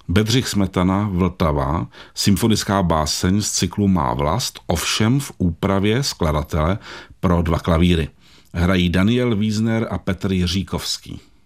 Bedřich Smetana, Vltava, symfonická báseň z cyklu Má vlast, ovšem v úpravě skladatele pro 2 klavíry. Hrají Daniel Wiesner a Petr Jiříkovský.